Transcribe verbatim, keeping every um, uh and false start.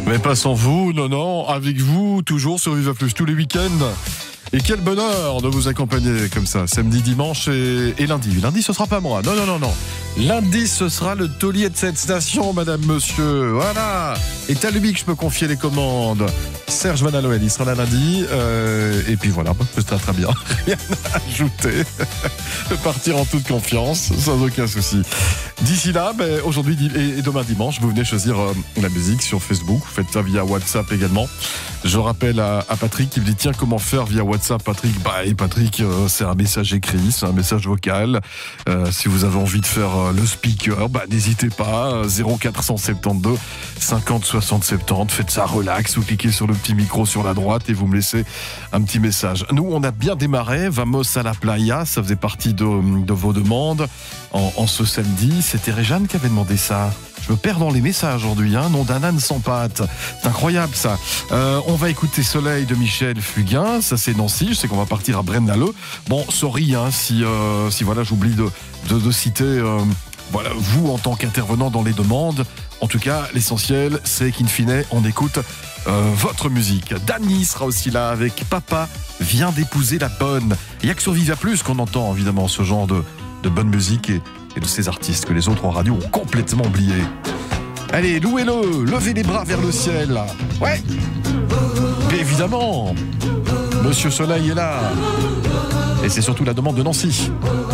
Mais pas sans vous, non, non, avec vous, toujours sur Viva Plus, tous les week-ends. Et quel bonheur de vous accompagner comme ça, samedi, dimanche et, et lundi. Lundi, ce sera pas moi, non, non, non, non. Lundi, ce sera le taulier de cette station, madame, monsieur, voilà. Et t'as lui que je peux confier les commandes. Serge Van Aloël, il sera là lundi. Euh, et puis voilà, ce sera très bien. Rien à ajouter. Partir en toute confiance, sans aucun souci. D'ici là, ben, aujourd'hui et demain dimanche, vous venez choisir euh, la musique sur Facebook. Vous faites ça via WhatsApp également. Je rappelle à, à Patrick qui me dit tiens, comment faire via WhatsApp, Patrick? Bah, et Patrick, euh, c'est un message écrit, c'est un message vocal. Euh, si vous avez envie de faire euh, le speaker, bah, n'hésitez pas. Euh, zéro quatre cent soixante-douze cinquante soixante soixante-dix. Faites ça relax. Vous cliquez sur le petit micro sur la droite et vous me laissez un petit message. Nous, on a bien démarré. Vamos à la playa. Ça faisait partie de, de vos demandes en, en ce samedi. C'était Réjeanne qui avait demandé ça. Je me perds dans les messages aujourd'hui, hein. Nom d'un âne sans pattes. C'est incroyable ça. Euh, on va écouter Soleil de Michel Fugain. Ça c'est Nancy. Je sais qu'on va partir à Braine-l'Alleud. Bon, sorry hein, si, euh, si voilà, j'oublie de, de, de citer euh, voilà, vous en tant qu'intervenant dans les demandes. En tout cas, l'essentiel, c'est qu'in fine, on écoute euh, votre musique. Dany sera aussi là avec Papa vient d'épouser la bonne. Il n'y a que sur Viva Plus qu'on entend évidemment ce genre de, de bonne musique et et de ces artistes que les autres en radio ont complètement oubliés. Allez, louez-le, levez les bras vers le ciel. Ouais. Et évidemment, Monsieur Soleil est là. Et c'est surtout la demande de Nancy.